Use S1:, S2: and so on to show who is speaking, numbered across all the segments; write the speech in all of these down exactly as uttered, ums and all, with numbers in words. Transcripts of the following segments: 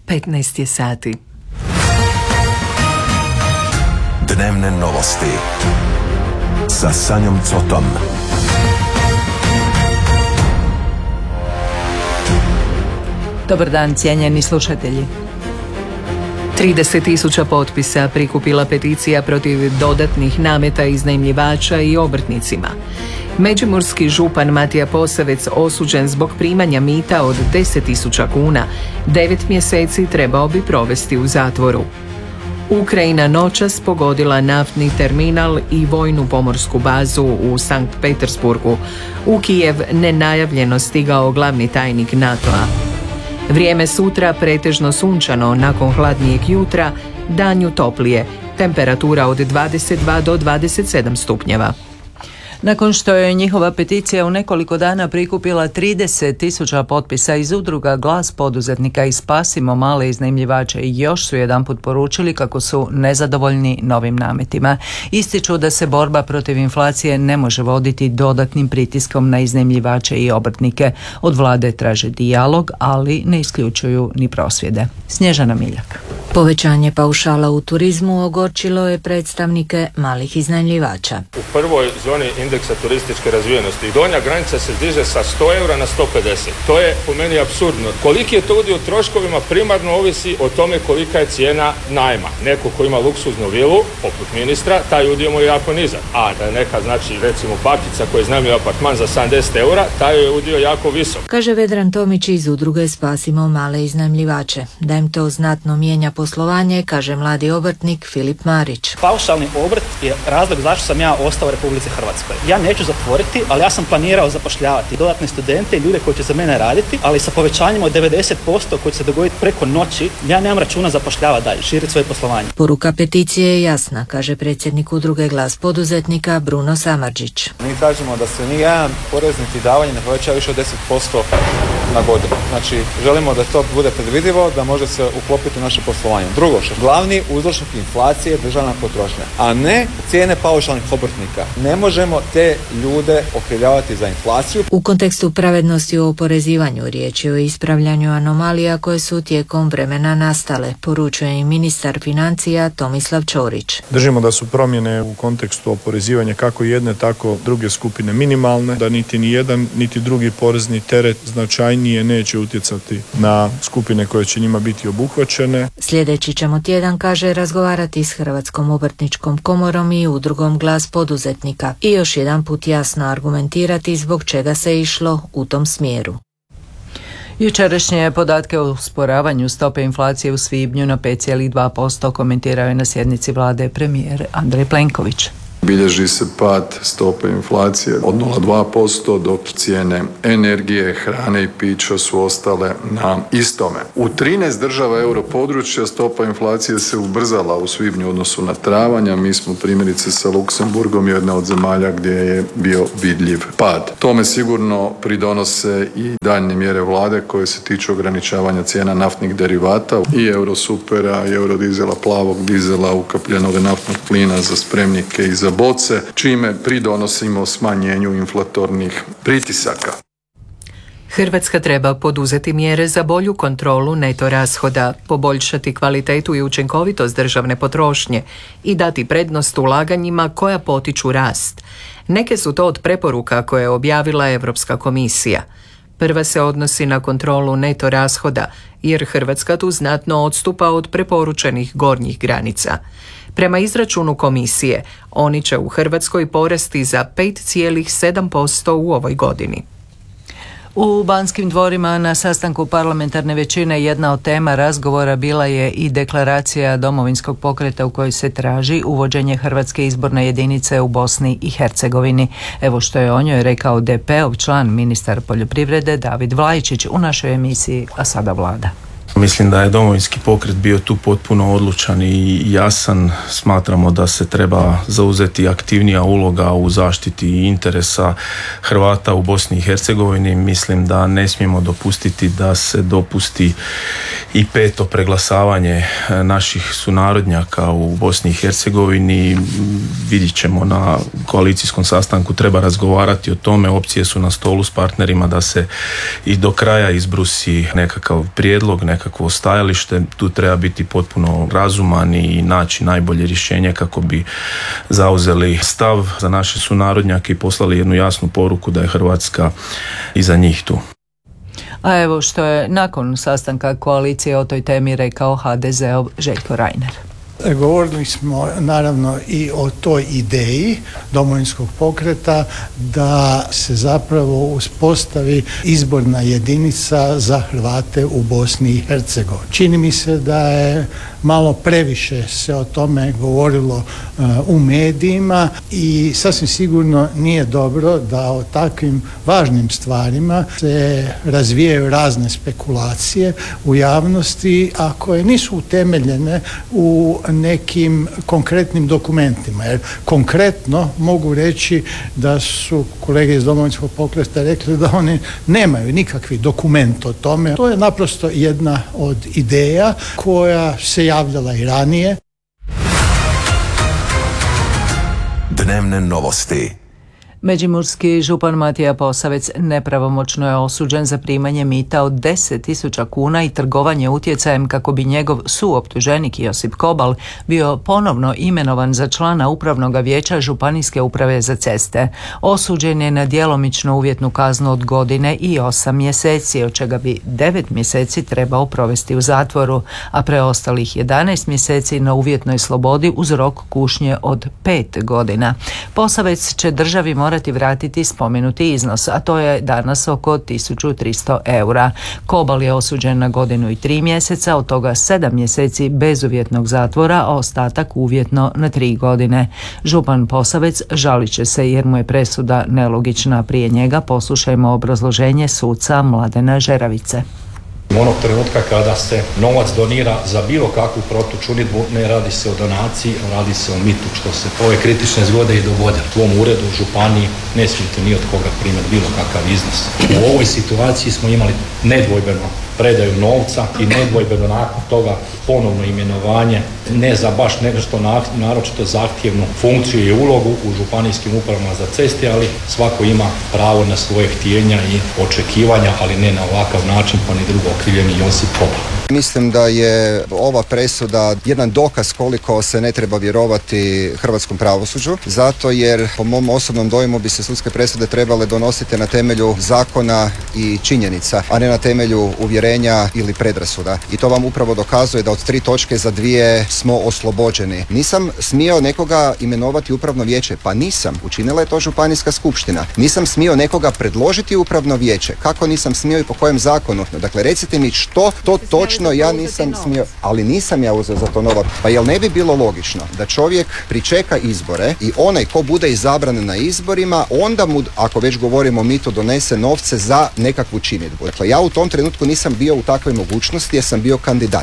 S1: petnaest je sati.
S2: Dnevne novosti sa Sanjom Cotom.
S1: Dobar dan, cijenjeni slušatelji. trideset tisuća potpisa prikupila peticija protiv dodatnih nameta iznajmljivača i obrtnicima. Međimurski župan Matija Posavec osuđen zbog primanja mita od deset tisuća kuna. Devet mjeseci trebao bi provesti u zatvoru. Ukrajina noćas pogodila naftni terminal i vojnu pomorsku bazu u Sankt Petersburgu. U Kijev nenajavljeno stigao glavni tajnik NATO-a. Vrijeme sutra pretežno sunčano, nakon hladnijeg jutra danju toplije, temperatura od dvadeset dva do dvadeset sedam stupnjeva.
S3: Nakon što je njihova peticija u nekoliko dana prikupila trideset tisuća potpisa iz udruga Glas poduzetnika i Spasimo male iznajmljivače, još su jedanput poručili kako su nezadovoljni novim nametima. Ističu da se borba protiv inflacije ne može voditi dodatnim pritiskom na iznajmljivače i obrtnike. Od vlade traže dijalog, ali ne isključuju ni prosvjede. Snježana Miljak.
S4: Povećanje paušala u turizmu ogorčilo je predstavnike malih iznajmljivača.
S5: U prvoj zoni indeksa turističke razvijenosti donja granica se diže sa sto eura na sto pedeset. To je po meni apsurdno. Koliki je to udio u troškovima primarno ovisi o tome kolika je cijena najma. Neko ko ima luksuznu vilu, poput ministra, taj udio mu je jako nizak. A neka, znači, recimo bakica koja iznajmljuje apartman za sedamdeset eura, taj je udio jako visok.
S4: Kaže Vedran Tomić iz udruge Spasimo male iznajmljivače. Da im to znatno mijenja poslovanje, kaže mladi obrtnik Filip Marić.
S6: Paušalni obrt je razlog zašto sam ja ostao u Republici Hrvatskoj. Ja neću zatvoriti, ali ja sam planirao zapošljavati dodatne studente i ljude koji će za mene raditi, ali sa povećanjem od devedeset posto koji će se dogoditi preko noći, ja nemam računa zapošljavati dalje, širiti svoje poslovanje.
S4: Poruka peticije je jasna, kaže predsjednik udruge Glas poduzetnika Bruno Samardžić.
S7: Mi tražimo da se ni jedan porez niti davanje ne poveća više od deset posto na godinu. Znači, želimo da to bude predvidivo, da može se uklopiti u naše poslovanje. Drugo, što glavni uzročnik inflacije je državna potrošnja, a ne cijene paušalnih obrtnika. Ne možemo te ljude okrivljavati za inflaciju.
S4: U kontekstu pravednosti u oporezivanju riječ je o ispravljanju anomalija koje su tijekom vremena nastale, poručuje i ministar financija Tomislav Ćorić.
S8: Držimo da su promjene u kontekstu oporezivanja kako jedne, tako druge skupine minimalne, da niti ni jedan, niti drugi porezni teret značajnije neće utjecati na skupine koje će njima biti obuhvaćene.
S4: Sljedeći ćemo tjedan, kaže, razgovarati s Hrvatskom obrtničkom komorom i udrugom Glas poduzetnika i još jedan put jasno argumentirati zbog čega se išlo u tom smjeru.
S3: Jučerašnje podatke o usporavanju stope inflacije u svibnju na pet zarez dva posto komentirao je na sjednici vlade premijer Andrej Plenković.
S9: Bilježi se pad stope inflacije od nula zarez dva posto, dok cijene energije, hrane i pića su ostale na istome. U trinaest država europodručja stopa inflacije se ubrzala u svibnju u odnosu na travanj, a mi smo primjerice sa Luksemburgom jedna od zemalja gdje je bio vidljiv pad. Tome sigurno pridonose i daljnje mjere vlade koje se tiču ograničavanja cijena naftnih derivata i eurosupera, i eurodizela, plavog dizela, ukapljenog naftnog plina za spremnike i za boce, čime pridonosimo smanjenju inflatornih pritisaka.
S1: Hrvatska treba poduzeti mjere za bolju kontrolu neto rashoda, poboljšati kvalitetu i učinkovitost državne potrošnje i dati prednost ulaganjima koja potiču rast. Neke su to od preporuka koje je objavila Europska komisija. Prva se odnosi na kontrolu neto rashoda, jer Hrvatska tu znatno odstupa od preporučenih gornjih granica. Prema izračunu komisije, oni će u Hrvatskoj porasti za pet zarez sedam posto u ovoj godini.
S3: U Banskim dvorima na sastanku parlamentarne većine jedna od tema razgovora bila je i deklaracija Domovinskog pokreta u kojoj se traži uvođenje Hrvatske izborne jedinice u Bosni i Hercegovini. Evo što je o njoj rekao D P-ov član, ministar poljoprivrede David Vlajičić u našoj emisiji A sada vlada.
S10: Mislim da je Domovinski pokret bio tu potpuno odlučan i jasan. Smatramo da se treba zauzeti aktivnija uloga u zaštiti interesa Hrvata u Bosni i Hercegovini. Mislim da ne smijemo dopustiti da se dopusti I peto, preglasavanje naših sunarodnjaka u Bosni i Hercegovini. Vidjet ćemo na koalicijskom sastanku, treba razgovarati o tome, opcije su na stolu s partnerima da se i do kraja izbrusi nekakav prijedlog, nekakvo stajalište. Tu treba biti potpuno razuman i naći najbolje rješenje kako bi zauzeli stav za naše sunarodnjake i poslali jednu jasnu poruku da je Hrvatska iza njih tu.
S3: A evo što je nakon sastanka koalicije o toj temi rekao ha de zeov Željko Reiner.
S11: Govorili smo naravno i o toj ideji Domovinskog pokreta da se zapravo uspostavi izborna jedinica za Hrvate u Bosni i Hercegovini. Čini mi se da je malo previše se o tome govorilo uh, u medijima i sasvim sigurno nije dobro da o takvim važnim stvarima se razvijaju razne spekulacije u javnosti, a koje nisu utemeljene u nekim konkretnim dokumentima. Jer konkretno mogu reći da su kolege iz Domovinskog pokreta rekli da oni nemaju nikakvi dokument o tome. To je naprosto jedna od ideja koja se javljala i ranije.
S2: Dnevne novosti.
S3: Međimurski župan Matija Posavec nepravomoćno je osuđen za primanje mita od deset tisuća kuna i trgovanje utjecajem kako bi njegov suoptuženik Josip Kobal bio ponovno imenovan za člana upravnog vijeća Županijske uprave za ceste. Osuđen je na djelomično uvjetnu kaznu od godine i osam mjeseci, od čega bi devet mjeseci trebao provesti u zatvoru, a preostalih jedanaest mjeseci na uvjetnoj slobodi uz rok kušnje od pet godina. Posavec će državi morati vratiti spomenuti iznos, a to je danas oko tisuću tristo eura. Kobal je osuđen na godinu i tri mjeseca, od toga sedam mjeseci bezuvjetnog zatvora, a ostatak uvjetno na tri godine. Župan Posavec žalit će se jer mu je presuda nelogična. Prije njega poslušajmo obrazloženje suca Mladena Žeravice.
S12: Onog trenutka kada se novac donira za bilo kakvu protučinidbu, ne radi se o donaciji, radi se o mitu, što se ove kritične zgode i dogode. U ovom uredu, u županiji, ne smijete ni od koga primati bilo kakav iznos. U ovoj situaciji smo imali nedvojbeno predaju novca i nedvojbeno nakon toga ponovno imenovanje, ne za baš nešto naročito zahtjevnu funkciju i ulogu u županijskim upravama za ceste, ali svako ima pravo na svoje htjenja i očekivanja, ali ne na ovakav način, pa ni drugo okrivljeni Josip Kobal.
S13: Mislim da je ova presuda jedan dokaz koliko se ne treba vjerovati hrvatskom pravosuđu, zato jer po mom osobnom dojmu bi se sudske presude trebale donositi na temelju zakona i činjenica, a ne na temelju uvjerenja ili predrasuda. I to vam upravo dokazuje da od tri točke za dvije smo oslobođeni. Nisam smio nekoga imenovati upravno vijeće, pa nisam. Učinila je to županijska skupština. Nisam smio nekoga predložiti upravno vijeće. Kako nisam smio i po kojem zakonu? Dakle, recite mi što to točno ja nisam smio, ali nisam ja uzeo za to novac. Pa jel ne bi bilo logično da čovjek pričeka izbore i onaj ko bude izabran na izborima, onda mu, ako već govorimo o mitu, donese novce za nekakvu činidbu. Dakle, ja u tom trenutku nisam bio u takvoj mogućnosti jer sam bio kandidat.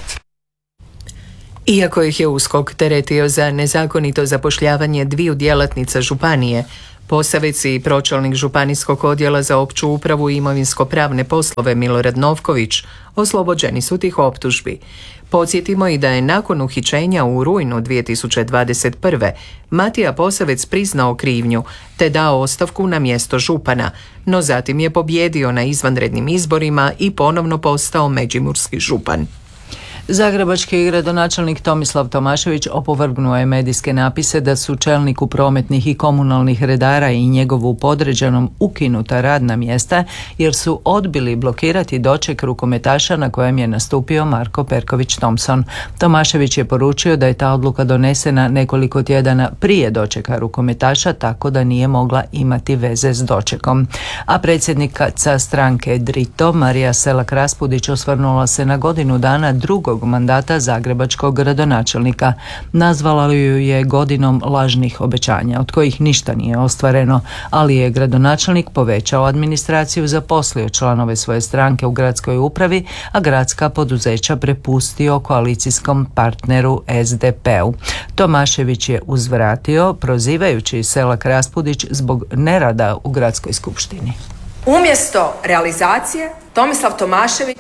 S1: Iako ih je USKOK teretio za nezakonito zapošljavanje dviju djelatnica županije, Posavec i pročelnik županijskog odjela za opću upravu i imovinsko-pravne poslove Milorad Novković oslobođeni su tih optužbi. Podsjetimo i da je nakon uhićenja u rujnu dvije tisuće dvadeset prve. Matija Posavec priznao krivnju te dao ostavku na mjesto župana, no zatim je pobijedio na izvanrednim izborima i ponovno postao međimurski župan.
S3: Zagrebački gradonačelnik Tomislav Tomašević opovrgnuo je medijske napise da su čelniku prometnih i komunalnih redara i njegovu podređenom ukinuta radna mjesta jer su odbili blokirati doček rukometaša na kojem je nastupio Marko Perković Thompson. Tomašević je poručio da je ta odluka donesena nekoliko tjedana prije dočeka rukometaša, tako da nije mogla imati veze s dočekom. A predsjednica stranke Drito Marija Selak Raspudić osvrnula se na godinu dana drugog mandata zagrebačkog gradonačelnika. Nazvala ju je godinom lažnih obećanja, od kojih ništa nije ostvareno, ali je gradonačelnik povećao administraciju, zaposlio članove svoje stranke u gradskoj upravi, a gradska poduzeća prepustio koalicijskom partneru S D P-u. Tomašević je uzvratio, prozivajući Selak Raspudić zbog nerada u gradskoj skupštini.
S14: Umjesto realizacije, Tomislav Tomašević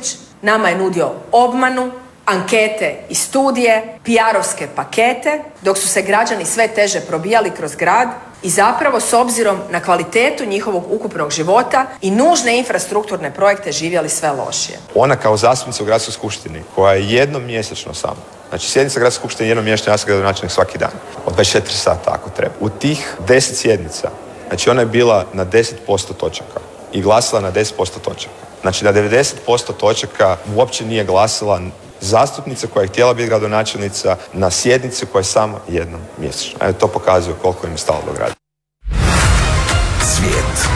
S14: nama je nudio obmanu, ankete i studije, P R-ovske pakete, dok su se građani sve teže probijali kroz grad i zapravo s obzirom na kvalitetu njihovog ukupnog života i nužne infrastrukturne projekte živjeli sve lošije.
S15: Ona kao zastupnica u gradskoj skupštini, koja je jednom mjesečno samo, znači sjednica gradske skupštine jednom mjesečno, ja sam gradonačelnik svaki dan, od dvadeset četiri sata ako treba. U tih deset sjednica, znači ona je bila na deset posto točaka i glasila na deset posto točaka. Znači na devedeset posto točaka uopće nije glasila zastupnica koja je htjela biti gradonačelnica na sjednici koja je samo jednom mjesečno. Evo, to pokazuje koliko im je stalo do grada.
S2: Svijet.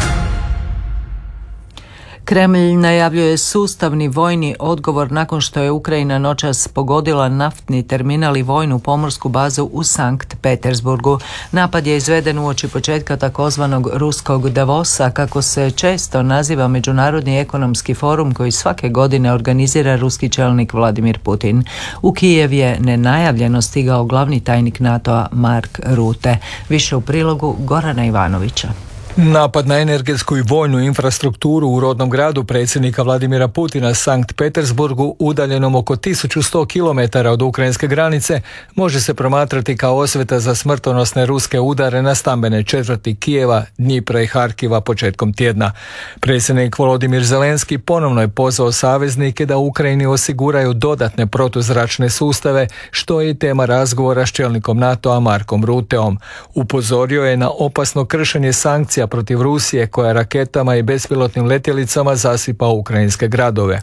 S3: Kremlj najavljuje sustavni vojni odgovor nakon što je Ukrajina noćas pogodila naftni terminal i vojnu pomorsku bazu u Sankt Petersburgu. Napad je izveden uoči početka takozvanog ruskog Davosa, kako se često naziva Međunarodni ekonomski forum koji svake godine organizira ruski čelnik Vladimir Putin. U Kijev je nenajavljeno stigao glavni tajnik NATO-a Mark Rutte. Više u prilogu Gorana Ivanovića.
S16: Napad na energetsku i vojnu infrastrukturu u rodnom gradu predsjednika Vladimira Putina, Sankt Petersburgu, udaljenom oko tisuću sto kilometara od ukrajinske granice, može se promatrati kao osveta za smrtonosne ruske udare na stambene četvrti Kijeva, Dnjipra i Harkiva početkom tjedna. Predsjednik Volodimir Zelenski ponovno je pozvao saveznike da Ukrajini osiguraju dodatne protuzračne sustave, što je i tema razgovora s čelnikom NATO-a Markom Rutteom. Upozorio je na opasno kršenje sankcija protiv Rusije koja raketama i bespilotnim letjelicama zasipa ukrajinske gradove.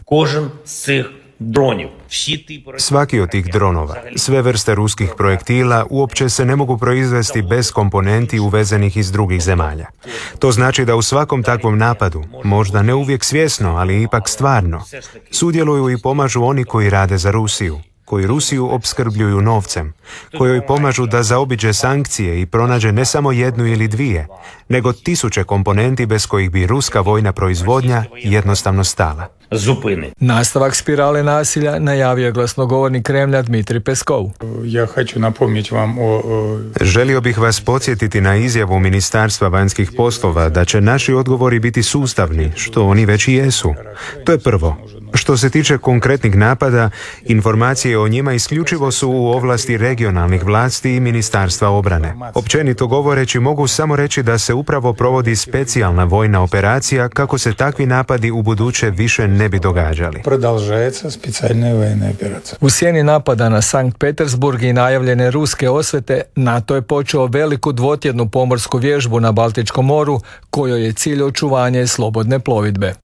S17: Svaki od tih dronova, sve vrste ruskih projektila uopće se ne mogu proizvesti bez komponenti uvezenih iz drugih zemalja. To znači da u svakom takvom napadu, možda ne uvijek svjesno, ali ipak stvarno, sudjeluju i pomažu oni koji rade za Rusiju, koji Rusiju opskrbljuju novcem, kojoj pomažu da zaobiđe sankcije i pronađe ne samo jednu ili dvije, nego tisuće komponenti bez kojih bi ruska vojna proizvodnja jednostavno stala.
S16: Nastavak spirale nasilja najavio je glasnogovornik Kremlja Dmitrij Peskov.
S17: Ja hoću napomniti vam o... Želio bih vas podsjetiti na izjavu Ministarstva vanjskih poslova da će naši odgovori biti sustavni, što oni već i jesu. To je prvo. Što se tiče konkretnih napada, informacije o njima isključivo su u ovlasti regionalnih vlasti i Ministarstva obrane. Općenito govoreći, mogu samo reći da se upravo provodi specijalna vojna operacija kako se takvi napadi u buduće više ne bi događali.
S16: Продолжается специальная военная операция. U sjeni napada na Sankt Petersburg i najavljene ruske osvete, NATO je počeo veliku dvotjednu pomorsku vježbu na Baltičkom moru, kojoj je cilj očuvanje slobodne plovidbe.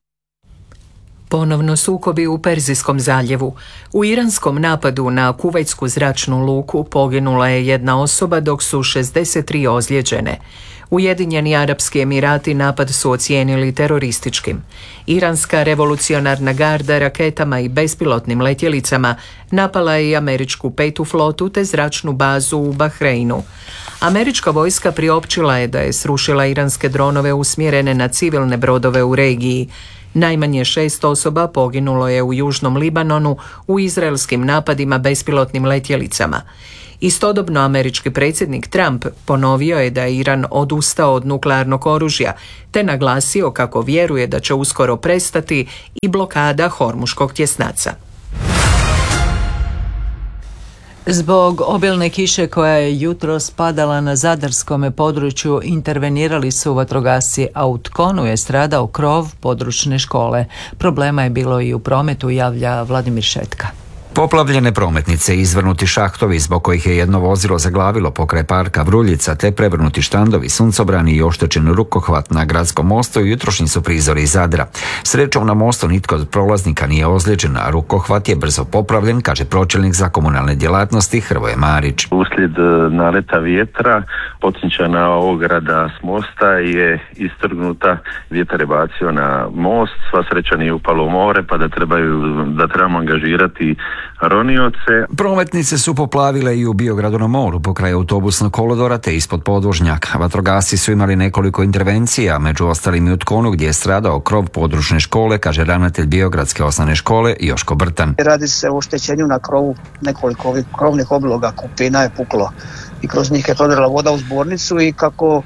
S1: Ponovno sukobi u Perzijskom zaljevu. U iranskom napadu na kuvajtsku zračnu luku poginula je jedna osoba dok su šezdeset tri ozlijeđene. Ujedinjeni Arapski Emirati napad su ocijenili terorističkim. Iranska revolucionarna garda raketama i bespilotnim letjelicama napala je i američku petu flotu te zračnu bazu u Bahreinu. Američka vojska priopćila je da je srušila iranske dronove usmjerene na civilne brodove u regiji. Najmanje šest osoba poginulo je u Južnom Libanonu u izraelskim napadima bespilotnim letjelicama. Istodobno američki predsjednik Trump ponovio je da je Iran odustao od nuklearnog oružja, te naglasio kako vjeruje da će uskoro prestati i blokada Hormuškog tjesnaca.
S3: Zbog obilne kiše koja je jutros padala na zadarskome području, intervenirali su vatrogasci, a u Tkonu je stradao krov područne škole. Problema je bilo i u prometu, javlja Vladimir Šetka.
S18: Poplavljene prometnice, izvrnuti šahtovi zbog kojih je jedno vozilo zaglavilo pokraj parka Vruljica, te prevrnuti štandovi, suncobrani i oštećen rukohvat na gradskom mostu jutrošnji su prizori iz Zadra. Srećom na mostu nitko od prolaznika nije ozlijeđen, a rukohvat je brzo popravljen, kaže pročelnik za komunalne djelatnosti Hrvoje Marić.
S19: Uslijed naleta vjetra potcinčana ograda s mosta je istrgnuta, vjetar je bacio na most, sva sreća nije upalo u more, pa da trebaju da trebamo angažirati ronioce.
S18: Prometnice su poplavile i u Biogradu na moru pokraj autobusnog kolodvora te ispod podvožnjaka. Vatrogasci su imali nekoliko intervencija, među ostalim i u Tkonu gdje je stradao krov područne škole, kaže ravnatelj Biogradske osnovne škole Joško Brtan.
S20: Radi se o oštećenju na krovu, nekoliko ovih krovnih obloga, kupina je puklo i kroz njih je prodrla voda u zbornicu i kako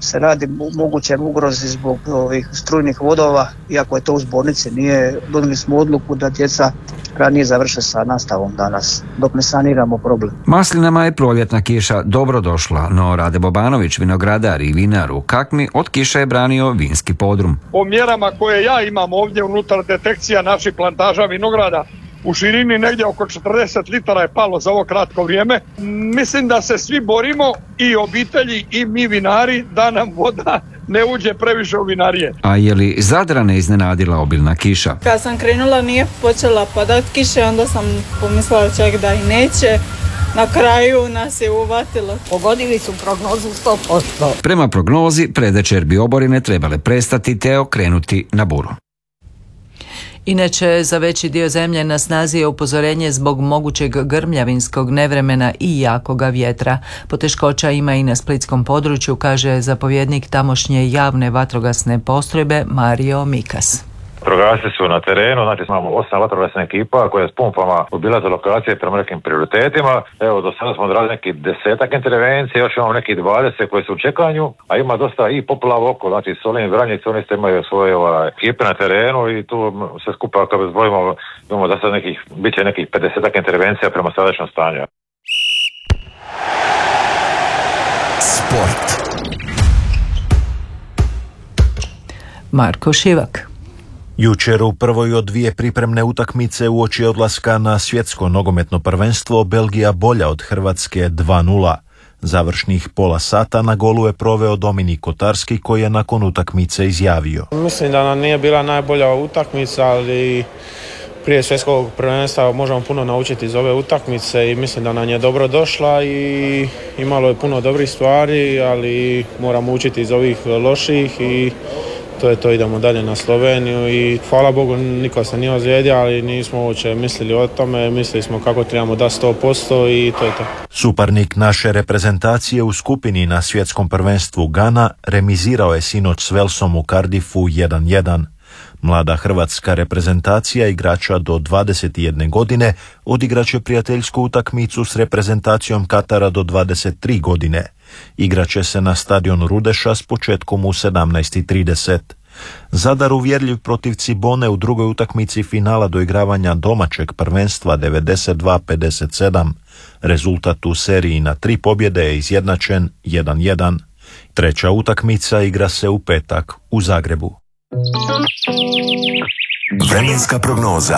S20: se radi o mogućem ugrozi zbog ovih strujnih vodova, iako je to u zbornici, nije, donijeli smo odluku da djeca ranije završe sa nastavom danas, dok ne saniramo problem.
S18: Maslinama je proljetna kiša dobro došla, no Rade Bobanović, vinogradar i vinar u Kakmi, od kiše je branio vinski podrum.
S21: Po mjerama koje ja imam ovdje unutar detekcija naših plantaža vinograda, u širini negdje oko četrdeset litara je palo za ovo kratko vrijeme. Mislim da se svi borimo, i obitelji i mi vinari, da nam voda ne uđe previše u vinarije.
S18: A je li Zadrane iznenadila obilna kiša?
S22: Kad sam krenula nije počela padat kiše, onda sam pomislila čak da i neće. Na kraju nas je uvatilo.
S20: Pogodili su prognozu sto posto.
S18: Prema prognozi, predvečer bi oborine trebale prestati te okrenuti na buru.
S3: Inače, za veći dio zemlje na snazi je upozorenje zbog mogućeg grmljavinskog nevremena i jakoga vjetra. Poteškoća ima i na splitskom području, kaže zapovjednik tamošnje javne vatrogasne postrojbe Mario Mikas.
S23: Vatrogasci su na terenu, znači imamo osam vatrogasnih ekipa koje s pumpama obilaze lokacije prema nekim prioritetima. Evo, do sada smo odradili neki desetak intervencija, još imamo neki dvadeset koje su u čekanju, a ima dosta i poplava oko, znači Solin, Vranjic, oni ste imaju svoje ovaj, ekipe na terenu i tu sve skupa kad zbrojimo imamo da sad nekih, bit će nekih pedesetak intervencija prema sadašnjem stanju.
S2: Sport.
S3: Marko Šivak.
S24: Jučer u prvoj od dvije pripremne utakmice uoči odlaska na svjetsko nogometno prvenstvo Belgija bolja od Hrvatske dva nula. Završnih pola sata na golu je proveo Dominik Kotarski koji je nakon utakmice izjavio.
S25: Mislim da nam nije bila najbolja utakmica, ali prije svjetskog prvenstva možemo puno naučiti iz ove utakmice i mislim da nam je dobro došla i imalo je puno dobrih stvari, ali moramo učiti iz ovih loših i to je to, idemo dalje na Sloveniju i hvala Bogu niko se nije ozlijedio, ali nismo uopće mislili o tome, mislili smo kako trebamo da sto posto i to je to.
S24: Suparnik naše reprezentacije u skupini na svjetskom prvenstvu Gana remizirao je sinoć s Velsom u Cardiffu jedan jedan. Mlada hrvatska reprezentacija igrača do dvadeset jedne godine odigraće prijateljsku utakmicu s reprezentacijom Katara do dvadeset tri godine. Igraće se na stadionu Rudeša s početkom u sedamnaest i trideset. Zadar uvjerljiv protiv Cibone u drugoj utakmici finala doigravanja domaćeg prvenstva devedeset dva pedeset sedam. Rezultat u seriji na tri pobjede je izjednačen jedan jedan. Treća utakmica igra se u petak u Zagrebu.
S2: Vremenska prognoza.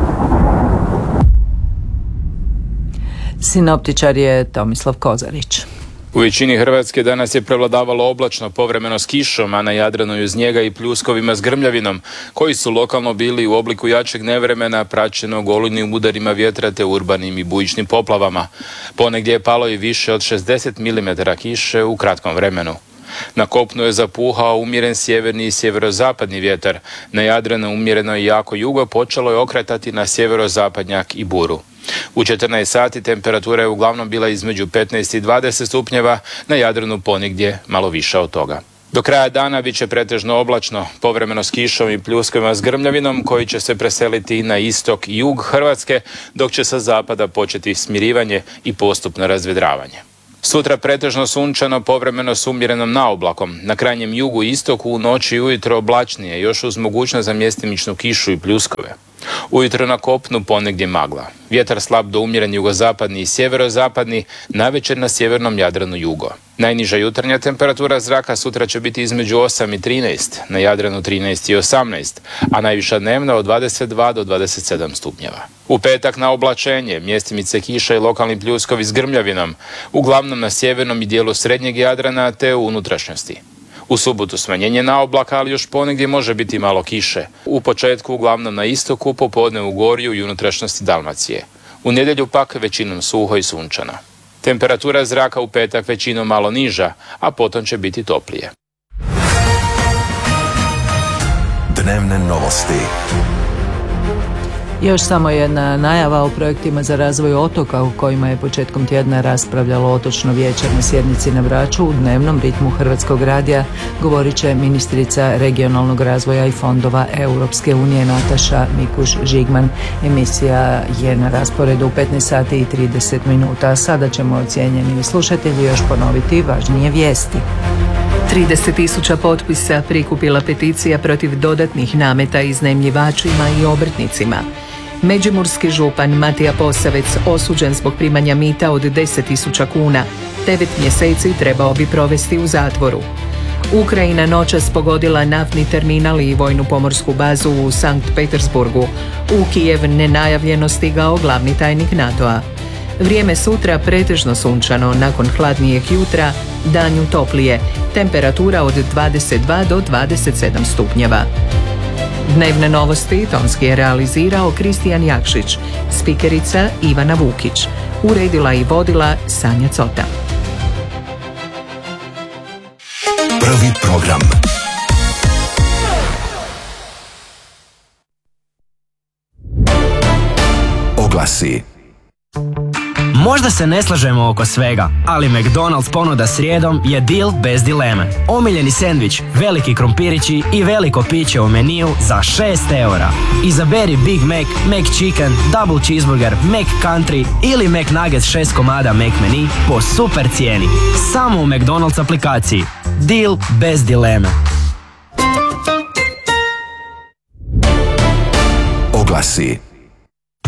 S3: Sinoptičar je Tomislav Kozarić.
S26: U većini Hrvatske danas je prevladavalo oblačno, povremeno s kišom, a na Jadranu i uz njega i pljuskovima s grmljavinom, koji su lokalno bili u obliku jačeg nevremena, praćenog olujnim udarima vjetra te urbanim i bujičnim poplavama. Ponegdje je palo i više od šezdeset milimetara kiše u kratkom vremenu. Na kopnu je zapuhao umjeren sjeverni i sjeverozapadni vjetar. Na Jadranu umjereno i jako jugo počelo je okretati na sjeverozapadnjak i buru. U četrnaest sati temperatura je uglavnom bila između petnaest i dvadeset stupnjeva, na Jadranu ponegdje malo više od toga. Do kraja dana bit će pretežno oblačno, povremeno s kišom i pljuskovima s grmljavinom koji će se preseliti na istok i jug Hrvatske, dok će sa zapada početi smirivanje i postupno razvedravanje. Sutra pretežno sunčano, povremeno s umjerenom naoblakom. Na krajnjem jugu i istoku u noći i ujutro oblačnije, još uz mogućnost za mjestimičnu kišu i pljuskove. Ujutro na kopnu ponegdje magla. Vjetar slab do umjeren jugozapadni i sjeverozapadni, navečer na sjevernom Jadranu jugo. Najniža jutarnja temperatura zraka sutra će biti između osam i trinaest, na Jadranu trinaest i osamnaest, a najviša dnevna od dvadeset dva do dvadeset sedam stupnjeva. U petak na oblačenje, mjestimice kiša i lokalni pljuskovi s grmljavinom, uglavnom na sjevernom i dijelu srednjeg Jadrana te u unutrašnjosti. U subotu smanjenje na oblaka, ali još ponegdje može biti malo kiše. U početku uglavnom na istoku, popodne u Gorju i unutrašnjosti Dalmacije. U nedjelju pak većinom suho i sunčano. Temperatura zraka u petak većinom malo niža, a potom će biti toplije.
S2: Dnevne novosti.
S3: Još samo jedna najava o projektima za razvoj otoka u kojima je početkom tjedna raspravljalo otočno vijeće na sjednici na Braču u dnevnom ritmu Hrvatskog radija, govorit će ministrica regionalnog razvoja i fondova Europske unije Nataša Mikuš-Žigman. Emisija je na rasporedu u petnaest sati i trideset minuta. Sada ćemo, cijenjeni slušatelji, još ponoviti važnije vijesti.
S1: trideset tisuća potpisa prikupila peticija protiv dodatnih nameta iznajmljivačima i obrtnicima. Međimurski župan Matija Posavec osuđen zbog primanja mita od deset tisuća kuna. Devet mjeseci trebao bi provesti u zatvoru. Ukrajina noćas pogodila naftni terminal i vojnu pomorsku bazu u Sankt Petersburgu. U Kijev nenajavljeno stigao glavni tajnik NATO-a. Vrijeme sutra pretežno sunčano, nakon hladnijeg jutra danju toplije, temperatura od dvadeset dva do dvadeset sedam stupnjeva. Dnevne novosti tonski je realizirao Kristijan Jakšić, spikerica Ivana Vukić, uredila i vodila Sanja Cota.
S2: Prvi program. Oglasi.
S4: Možda se ne slažemo oko svega, ali McDonald's ponuda srijedom je deal bez dileme. Omiljeni sendvič, veliki krompirići i veliko piće u meniju za šest eura. Izaberi Big Mac, McChicken, Double Cheeseburger, McCountry ili McNuggets šest komada McMeni po super cijeni. Samo u McDonald's aplikaciji. Deal bez dileme.
S2: Oglasi.